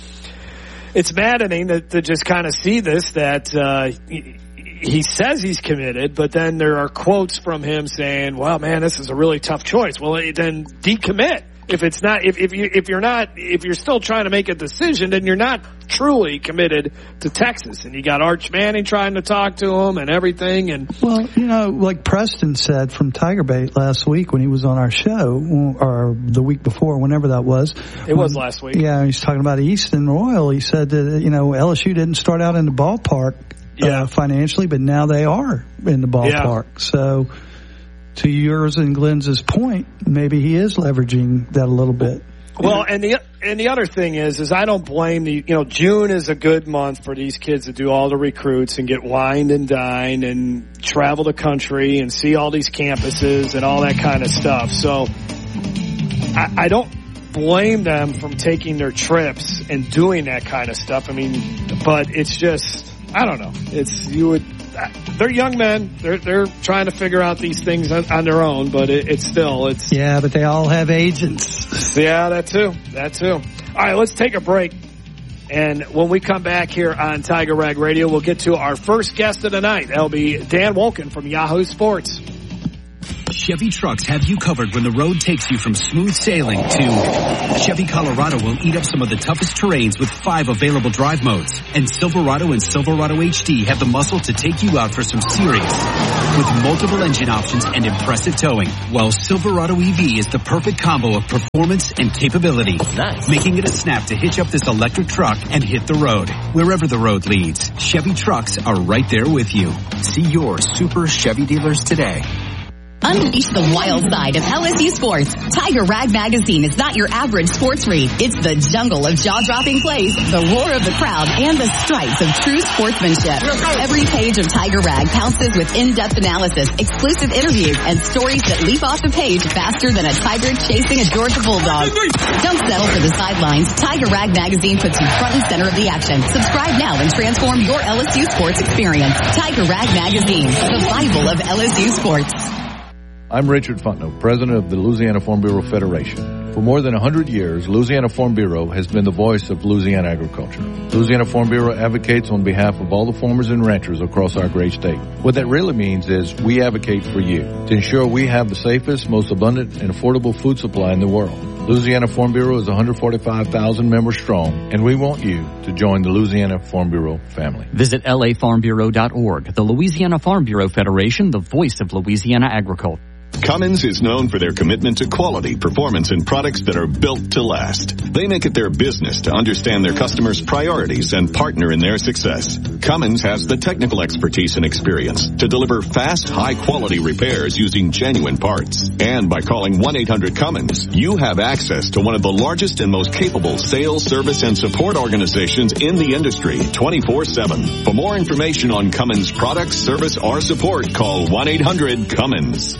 Speaker 14: it's maddening to, to just kind of see this, that uh, he, he says he's committed, but then there are quotes from him saying, well, man, this is a really tough choice. Well, then decommit. If it's not, if, if you, if you're not, if you're still trying to make a decision, then you're not truly committed to Texas. And you got Arch Manning trying to talk to him and everything. And
Speaker 15: well, you know, like Preston said from Tiger Bait last week when he was on our show, or the week before, whenever that was.
Speaker 14: It
Speaker 15: when,
Speaker 14: was last week.
Speaker 15: Yeah, he's talking about Easton Royal. He said that, you know, L S U didn't start out in the ballpark
Speaker 14: yeah.
Speaker 15: uh, financially, but now they are in the ballpark. Yeah. So, to yours and Glenn's point, maybe he is leveraging that a little bit.
Speaker 14: Well, and the and the other thing is, is I don't blame the, you know, June is a good month for these kids to do all the recruits and get wined and dined and travel the country and see all these campuses and all that kind of stuff. So I, I don't blame them from taking their trips and doing that kind of stuff. I mean, but it's just, I don't know. It's, you would, they're young men. They're, they're trying to figure out these things on, on their own, but it, it's still, it's.
Speaker 15: Yeah, but they all have agents.
Speaker 14: Yeah, that too. That too. All right, let's take a break. And when we come back here on Tiger Rag Radio, we'll get to our first guest of the night. That'll be Dan Wolken from Yahoo Sports.
Speaker 18: Chevy trucks have you covered when the road takes you from smooth sailing to Chevy Colorado will eat up some of the toughest terrains with five available drive modes. And Silverado and Silverado H D have the muscle to take you out for some serious with multiple engine options and impressive towing. While Silverado E V is the perfect combo of performance and capability, nice. Making it a snap to hitch up this electric truck and hit the road. Wherever the road leads, Chevy trucks are right there with you. See your Super Chevy dealers today.
Speaker 9: Unleash the wild side of L S U sports. Tiger Rag Magazine is not your average sports read. It's the jungle of jaw-dropping plays, the roar of the crowd, and the stripes of true sportsmanship. Every page of Tiger Rag pounces with in-depth analysis, exclusive interviews, and stories that leap off the page faster than a tiger chasing a Georgia bulldog. Don't settle for the sidelines. Tiger Rag Magazine puts you front and center of the action. Subscribe now and transform your L S U sports experience. Tiger Rag Magazine, the Bible of L S U sports.
Speaker 19: I'm Richard Fontenot, president of the Louisiana Farm Bureau Federation. For more than one hundred years, Louisiana Farm Bureau has been the voice of Louisiana agriculture. Louisiana Farm Bureau advocates on behalf of all the farmers and ranchers across our great state. What that really means is we advocate for you to ensure we have the safest, most abundant, and affordable food supply in the world. Louisiana Farm Bureau is one hundred forty-five thousand members strong, and we want you to join the Louisiana Farm Bureau family.
Speaker 20: Visit L A farm bureau dot org. The Louisiana Farm Bureau Federation, the voice of Louisiana agriculture.
Speaker 3: Cummins is known for their commitment to quality, performance, and products that are built to last. They make it their business to understand their customers' priorities and partner in their success. Cummins has the technical expertise and experience to deliver fast, high-quality repairs using genuine parts. And by calling one eight hundred Cummins, you have access to one of the largest and most capable sales, service, and support organizations in the industry, twenty-four seven. For more information on Cummins products, service, or support, call one eight hundred Cummins.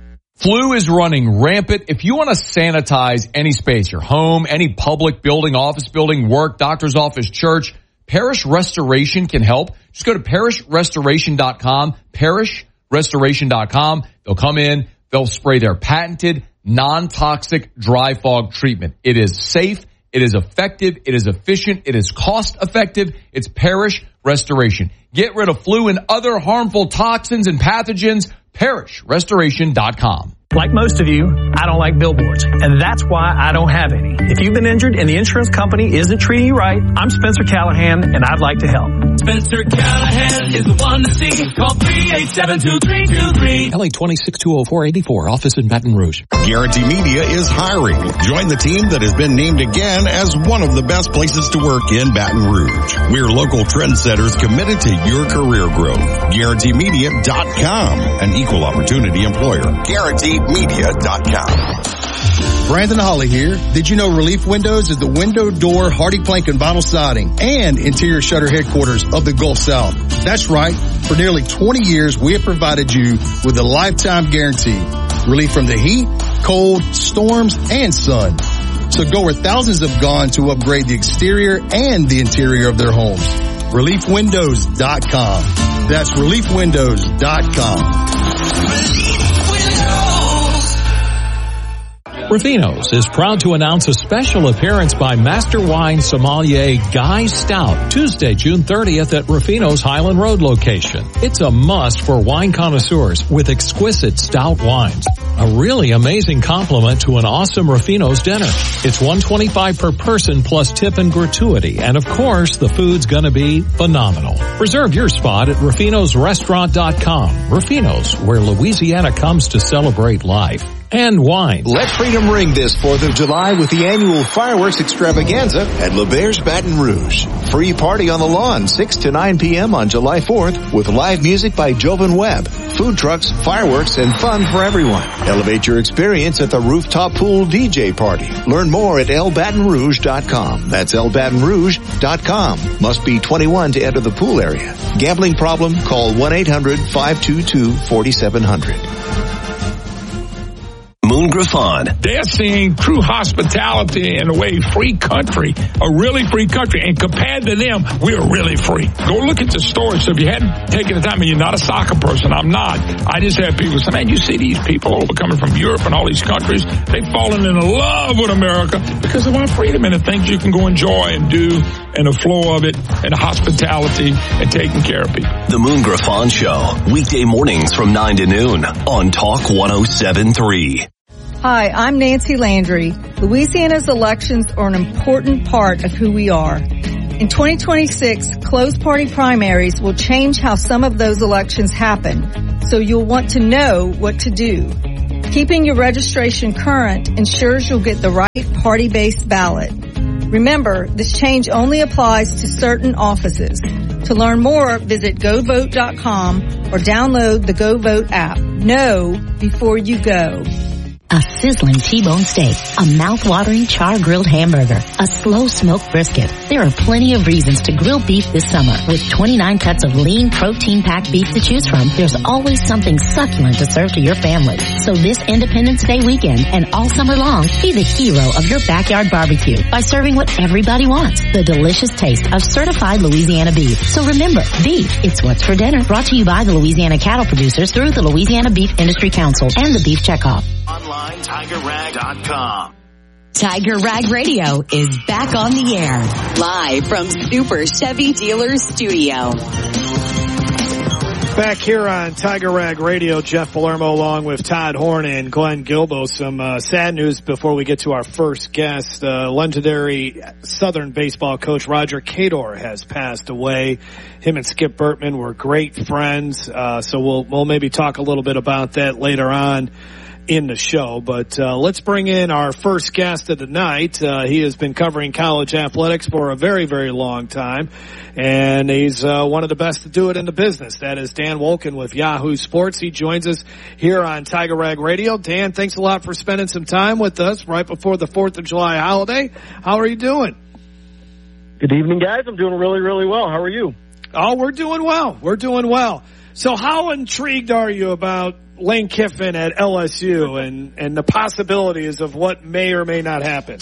Speaker 4: Flu is running rampant. If you want to sanitize any space, your home, any public building, office building, work, doctor's office, church, Parish Restoration can help. Just go to parish restoration dot com, parish restoration dot com. They'll come in, they'll spray their patented non-toxic dry fog treatment. It is safe, it is effective, it is efficient, it is cost effective. It's Parish Restoration. Get rid of flu and other harmful toxins and pathogens. parish restoration dot com.
Speaker 6: Like most of you, I don't like billboards, and that's why I don't have any. If you've been injured and the insurance company isn't treating you right, I'm Spencer Callahan, and I'd like to help. Spencer Callahan is the one to see. Call three eight seven, two three two three.
Speaker 24: L A twenty-six two oh four eighty-four, office in Baton Rouge.
Speaker 25: Guarantee Media is hiring. Join the team that has been named again as one of the best places to work in Baton Rouge. We're local trendsetters committed to your career growth. Guarantee Media dot com, an equal opportunity employer. Guarantee Media dot com.
Speaker 26: Brandon Holly here. Did you know Relief Windows is the window, door, hardy plank, and vinyl siding and interior shutter headquarters of the Gulf South? That's right. For nearly twenty years, we have provided you with a lifetime guarantee. Relief from the heat, cold, storms, and sun. So go where thousands have gone to upgrade the exterior and the interior of their homes. Relief Windows dot com. That's Relief Windows dot com.
Speaker 24: Ruffino's is proud to announce a special appearance by Master Wine Sommelier Guy Stout, Tuesday, June thirtieth at Ruffino's Highland Road location. It's a must for wine connoisseurs with exquisite stout wines. A really amazing compliment to an awesome Ruffino's dinner. It's one hundred twenty-five dollars per person plus tip and gratuity. And of course, the food's gonna be phenomenal. Reserve your spot at ruffinos restaurant dot com. Ruffino's, where Louisiana comes to celebrate life. And wine.
Speaker 27: Let freedom ring this fourth of July with the annual fireworks extravaganza at LeBairs Baton Rouge. Free party on the lawn six to nine p.m. on July fourth with live music by Jovan Webb, food trucks, fireworks, and fun for everyone. Elevate your experience at the rooftop pool D J party. Learn more at el baton rouge dot com. That's el baton rouge dot com. Must be twenty-one to enter the pool area. Gambling problem? Call one eight hundred, five two two, four seven zero zero.
Speaker 1: Moon Griffon.
Speaker 5: They're seeing true hospitality in a way, free country, a really free country. And compared to them, we're really free. Go look at the stories. So if you hadn't taken the time, and you're not a soccer person, I'm not. I just have people say, man, you see these people over coming from Europe and all these countries, they've fallen in love with America because of our freedom and the things you can go enjoy and do and the flow of it and the hospitality and taking care of people.
Speaker 1: The Moon Griffon Show, weekday mornings from nine to noon on Talk one oh seven point three.
Speaker 7: Hi, I'm Nancy Landry. Louisiana's elections are an important part of who we are. In twenty twenty-six, closed party primaries will change how some of those elections happen, so you'll want to know what to do. Keeping your registration current ensures you'll get the right party-based ballot. Remember, this change only applies to certain offices. To learn more, visit go vote dot com or download the GoVote app. Know before you go.
Speaker 8: A sizzling T-bone steak, a mouth-watering char-grilled hamburger, a slow-smoked brisket. There are plenty of reasons to grill beef this summer. With twenty-nine cuts of lean, protein-packed beef to choose from, there's always something succulent to serve to your family. So this Independence Day weekend and all summer long, be the hero of your backyard barbecue by serving what everybody wants, the delicious taste of certified Louisiana beef. So remember, beef, it's what's for dinner. Brought to you by the Louisiana Cattle Producers through the Louisiana Beef Industry Council and the Beef Checkoff.
Speaker 1: Online, Tiger Rag dot com.
Speaker 9: Tiger Rag Radio is back on the air, live from Super Chevy Dealers Studio.
Speaker 14: Back here on Tiger Rag Radio, Jeff Palermo along with Todd Horn and Glenn Gilbo. Some uh, sad news before we get to our first guest. Uh, legendary Southern baseball coach Roger Cador has passed away. Him and Skip Bertman were great friends, uh, so we'll we'll maybe talk a little bit about that later on in the show. But uh, let's bring in our first guest of the night. Uh, he has been covering college athletics for a very, very long time, and he's uh, one of the best to do it in the business. That is Dan Wolken with Yahoo Sports. He joins us here on Tiger Rag Radio. Dan, thanks a lot for spending some time with us right before the fourth of July holiday. How are you doing?
Speaker 10: Good evening, guys. I'm doing really, really well. How are you?
Speaker 14: Oh, we're doing well. We're doing well. So how intrigued are you about Lane Kiffin at L S U and, and the possibilities of what may or may not happen?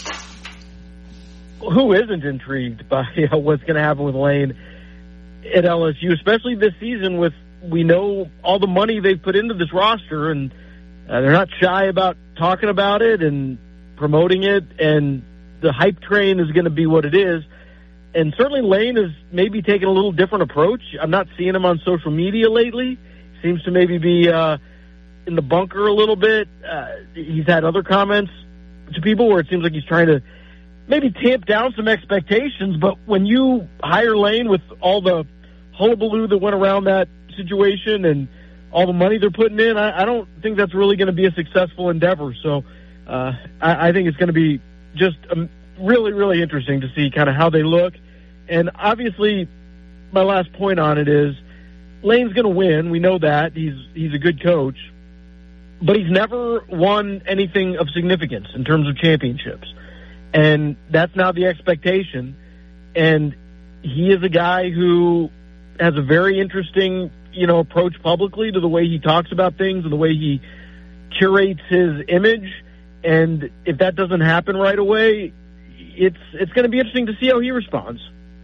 Speaker 10: Well, who isn't intrigued by uh, what's going to happen with Lane at L S U, especially this season with, we know all the money they've put into this roster, and uh, they're not shy about talking about it and promoting it, and the hype train is going to be what it is. And certainly Lane is maybe taking a little different approach. I'm not seeing him on social media lately. Seems to maybe be uh, in the bunker a little bit. Uh, he's had other comments to people where it seems like he's trying to maybe tamp down some expectations. But when you hire Lane with all the hullabaloo that went around that situation and all the money they're putting in, I, I don't think that's really going to be a successful endeavor. So uh, I, I think it's going to be just um, really, really interesting to see kind of how they look. And obviously, my last point on it is Lane's going to win. We know that. He's he's a good coach. But he's never won anything of significance in terms of championships. And that's now the expectation. And he is a guy who has a very interesting, you know, approach publicly to the way he talks about things and the way he curates his image. And if that doesn't happen right away, it's it's going to be interesting to see how he responds.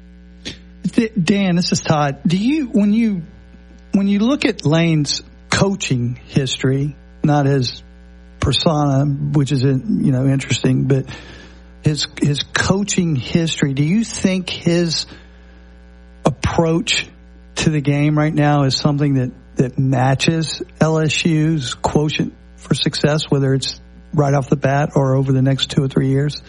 Speaker 15: Dan, this is Todd. Do you when you when you look at Lane's coaching history, not his persona, which is, you know, interesting, but his his coaching history, do you think his approach to the game right now is something that, that matches L S U's quotient for success, whether it's right off the bat or over the next two or three years?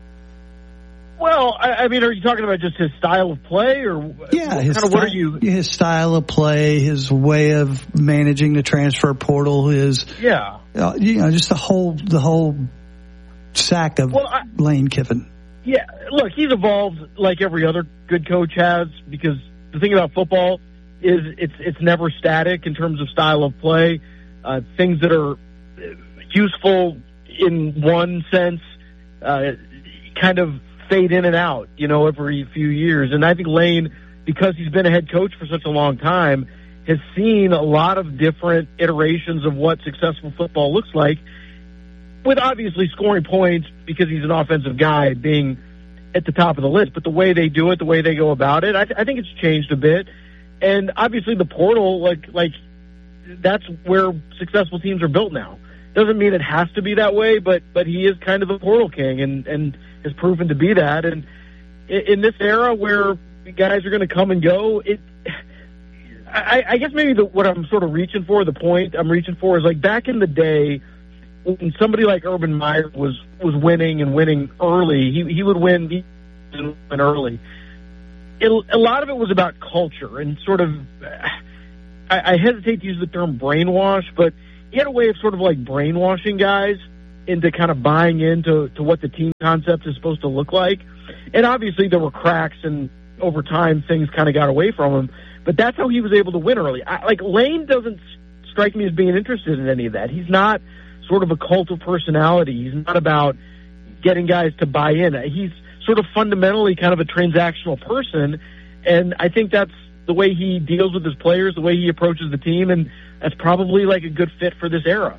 Speaker 10: Well, I, I mean, are you talking about just his style of play, or
Speaker 15: yeah, his
Speaker 10: kind of
Speaker 15: style,
Speaker 10: what are you?
Speaker 15: His style of play, his way of managing the transfer portal, his
Speaker 10: yeah,
Speaker 15: uh, you know, just the whole the whole sack of
Speaker 10: well, I,
Speaker 15: Lane Kiffin.
Speaker 10: Yeah, look, he's evolved like every other good coach has, because the thing about football is it's it's never static in terms of style of play. Uh, things that are useful in one sense uh, kind of fade in and out, you know, every few years. And I think Lane, because he's been a head coach for such a long time, has seen a lot of different iterations of what successful football looks like. with obviously scoring points because he's an offensive guy being at the top of the list. But the way they do it, the way they go about it, I, th- I think it's changed a bit. And obviously the portal, like like that's where successful teams are built now. Doesn't mean it has to be that way, but but he is kind of the portal king and, and has proven to be that. And in, in this era where guys are going to come and go, it I, I guess maybe the, what I'm sort of reaching for, the point I'm reaching for is like back in the day when somebody like Urban Meyer was, was winning and winning early, he, he would win and win early. It, a lot of it was about culture and sort of, I, I hesitate to use the term brainwash, but he had a way of sort of like brainwashing guys into kind of buying into to what the team concept is supposed to look like. And obviously there were cracks and over time things kind of got away from him. But that's how he was able to win early. I, like, Lane doesn't strike me as being interested in any of that. He's not sort of a cult of personality. He's not about getting guys to buy in. He's sort of fundamentally kind of a transactional person, and I think that's the way he deals with his players, the way he approaches the team, and that's probably like a good fit for this era.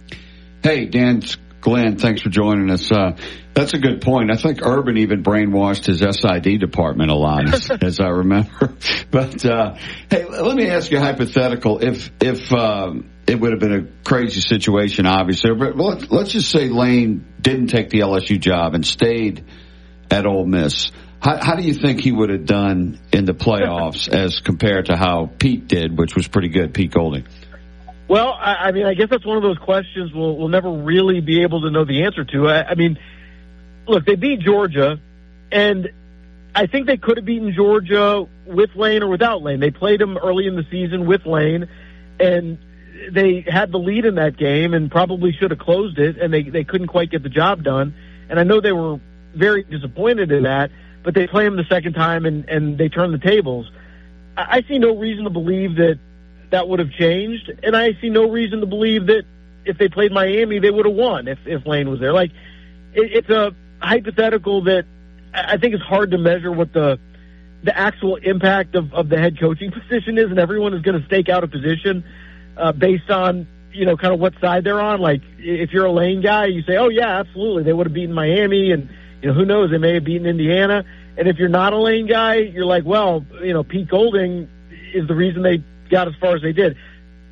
Speaker 16: Hey, Dan, Glenn, thanks for joining us. Uh, that's a good point. I think Urban even brainwashed his S I D department a lot, as, as I remember. But, uh, hey, let me ask you a hypothetical. If, if, um, it would have been a crazy situation, obviously, but let's just say Lane didn't take the L S U job and stayed at Ole Miss. How, how do you think he would have done in the playoffs as compared to how Pete did, which was pretty good, Pete Golding?
Speaker 10: Well, I, I mean, I guess that's one of those questions we'll, we'll never really be able to know the answer to. I, I mean, look, they beat Georgia, and I think they could have beaten Georgia with Lane or without Lane. They played them early in the season with Lane, and they had the lead in that game and probably should have closed it, and they, they couldn't quite get the job done. And I know they were very disappointed in that, but they play them the second time, and, and they turn the tables. I, I see no reason to believe that that would have changed, and I see no reason to believe that if they played Miami, they would have won if, if Lane was there. Like, it, it's a hypothetical that I think is hard to measure what the the actual impact of, of the head coaching position is, and everyone is going to stake out a position uh, based on, you know, kind of what side they're on. Like, if you're a Lane guy, you say, oh, yeah, absolutely, they would have beaten Miami, and, you know, who knows, they may have beaten Indiana. And if you're not a Lane guy, you're like, well, you know, Pete Golding is the reason they got as far as they did.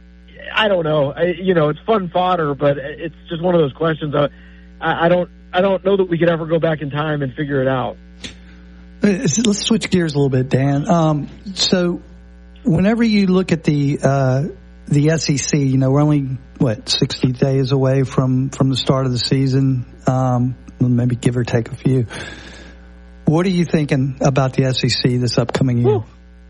Speaker 10: I don't know. I, you know, it's fun fodder, but it's just one of those questions. Uh, I, I don't, I don't know that we could ever go back in time and figure it out.
Speaker 15: Let's switch gears a little bit, Dan. Um, so, whenever you look at the uh, the S E C, you know, we're only what sixty days away from from the start of the season, um, maybe give or take a few. What are you thinking about the S E C this upcoming year?
Speaker 10: Whew.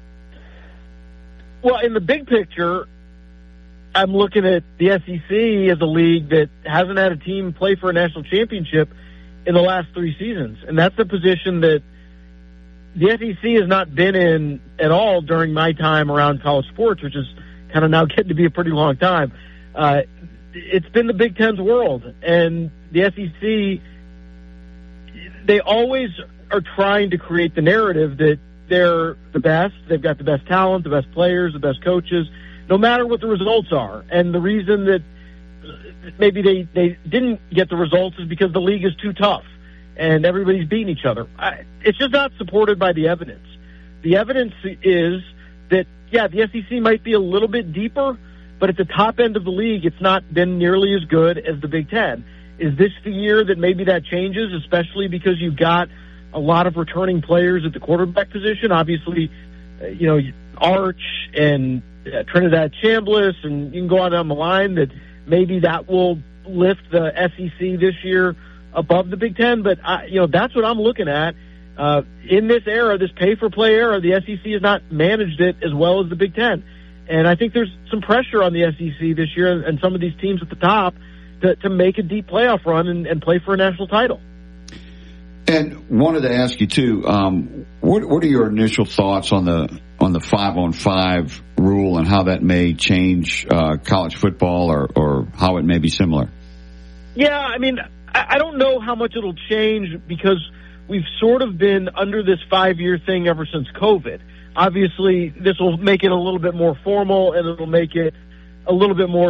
Speaker 10: Well, in the big picture, I'm looking at the S E C as a league that hasn't had a team play for a national championship in the last three seasons. And that's a position that the S E C has not been in at all during my time around college sports, which is kind of now getting to be a pretty long time. Uh, it's been the Big Ten's world. And the S E C, they always are trying to create the narrative that they're the best, they've got the best talent, the best players, the best coaches, no matter what the results are. And the reason that maybe they, they didn't get the results is because the league is too tough and everybody's beating each other. I, it's just not supported by the evidence. The evidence is that, yeah, the S E C might be a little bit deeper, but at the top end of the league, it's not been nearly as good as the Big Ten. Is this the year that maybe that changes, especially because you've got a lot of returning players at the quarterback position? Obviously, uh, you know, Arch and uh, Trinidad Chambliss, and you can go on down the line, that maybe that will lift the S E C this year above the Big Ten. But, I, you know, that's what I'm looking at. Uh, in this era, this pay-for-play era, the S E C has not managed it as well as the Big Ten. And I think there's some pressure on the S E C this year and some of these teams at the top to, to make a deep playoff run and, and play for a national title.
Speaker 16: And wanted to ask you too, um, what, what are your initial thoughts on the on the five on five rule and how that may change uh, college football, or, or how it may be similar?
Speaker 10: Yeah, I mean, I, I don't know how much it'll change because we've sort of been under this five year thing ever since COVID. Obviously, this will make it a little bit more formal, and it'll make it a little bit more,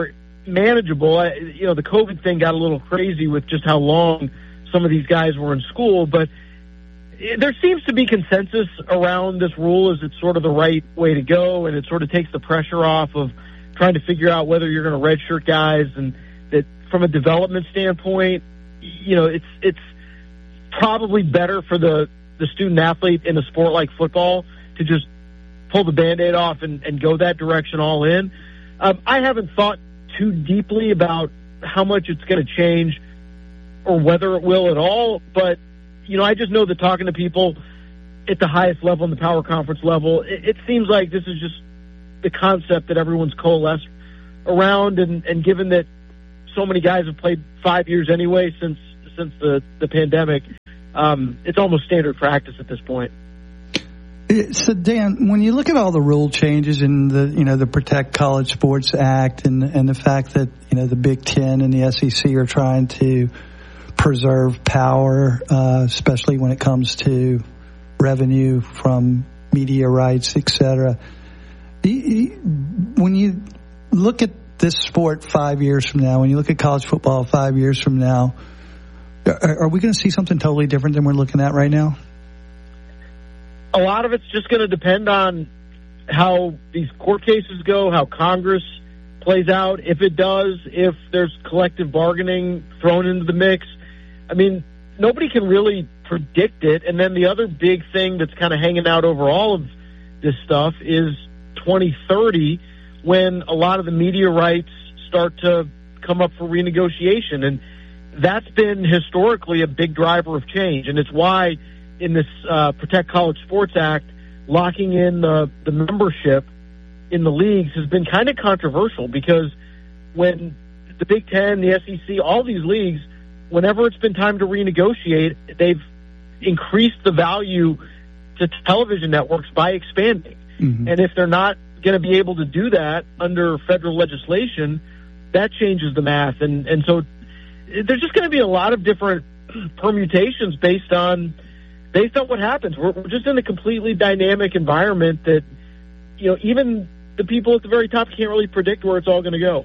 Speaker 10: manageable. I, you know, the COVID thing got a little crazy with just how long some of these guys were in school, but it, there seems to be consensus around this rule as it's sort of the right way to go, and it sort of takes the pressure off of trying to figure out whether you're going to redshirt guys, and that from a development standpoint, you know, it's it's probably better for the, the student athlete in a sport like football to just pull the Band-Aid off and, and go that direction all in. Um, I haven't thought too deeply about how much it's going to change or whether it will at all, but, you know, I just know that talking to people at the highest level, in the power conference level, it, it seems like this is just the concept that everyone's coalesced around, and, and given that so many guys have played five years anyway since since the, the pandemic, um, it's almost standard practice at this point.
Speaker 15: So, Dan, when you look at all the rule changes in the, you know, the Protect College Sports Act, and and the fact that, you know, the Big Ten and the S E C are trying to preserve power, uh, especially when it comes to revenue from media rights, et cetera. When you look at this sport five years from now, when you look at college football five years from now, are, are we going to see something totally different than we're looking at right now?
Speaker 10: A lot of it's just going to depend on how these court cases go, how Congress plays out, if it does, if there's collective bargaining thrown into the mix. I mean, nobody can really predict it. And then the other big thing that's kind of hanging out over all of this stuff is twenty thirty, when a lot of the media rights start to come up for renegotiation. And that's been historically a big driver of change. And it's why in this uh, Protect College Sports Act, locking in the, the membership in the leagues has been kind of controversial, because when the Big Ten, the S E C, all these leagues, whenever it's been time to renegotiate, they've increased the value to television networks by expanding. Mm-hmm. And if they're not going to be able to do that under federal legislation, that changes the math. And, and so there's just going to be a lot of different permutations based on based on what happens. We're, we're just in a completely dynamic environment that, you know, even the people at the very top can't really predict where it's all going to go.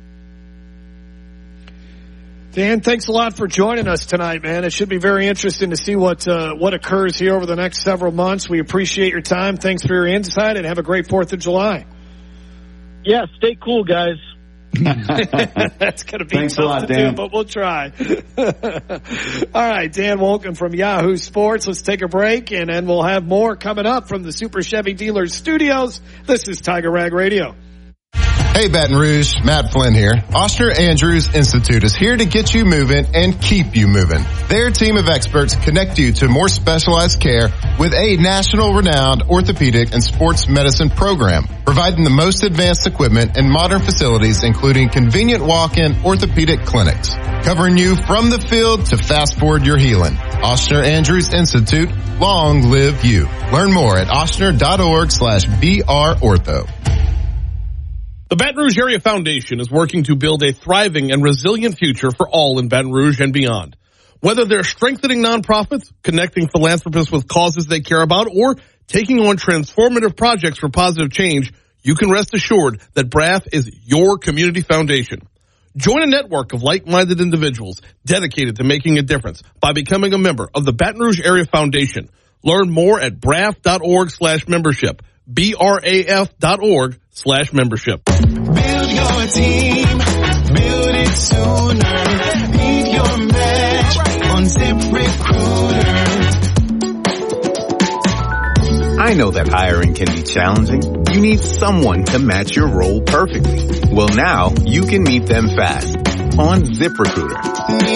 Speaker 14: Dan, thanks a lot for joining us tonight, man. It should be very interesting to see what uh, what occurs here over the next several months. We appreciate your time. Thanks for your insight, and have a great fourth of July.
Speaker 10: Yeah, stay cool, guys.
Speaker 14: That's going to be
Speaker 16: Thanks
Speaker 14: tough
Speaker 16: a lot,
Speaker 14: to
Speaker 16: Dan.
Speaker 14: do, but we'll try. All right, Dan Wolken from Yahoo Sports. Let's take a break, and then we'll have more coming up from the Super Chevy Dealers Studios. This is Tiger Rag Radio.
Speaker 25: Hey Baton Rouge, Matt Flynn here. Oster Andrews Institute is here to get you moving and keep you moving. Their team of experts connect you to more specialized care with a national renowned orthopedic and sports medicine program, providing the most advanced equipment and modern facilities, including convenient walk-in orthopedic clinics, covering you from the field to fast forward your healing. Oster Andrews Institute, long live you. Learn more at ostner.org slash BR Ortho.
Speaker 11: The Baton Rouge Area Foundation is working to build a thriving and resilient future for all in Baton Rouge and beyond. Whether they're strengthening nonprofits, connecting philanthropists with causes they care about, or taking on transformative projects for positive change, you can rest assured that B R A F is your community foundation. Join a network of like-minded individuals dedicated to making a difference by becoming a member of the Baton Rouge Area Foundation. Learn more at braf.org slash membership. B R A F dot org slash membership.
Speaker 12: Build your team, build it sooner. Leave your match on ZipRecruiter.
Speaker 13: I know that hiring can be challenging. You need someone to match your role perfectly. Well, now you can meet them fast on ZipRecruiter.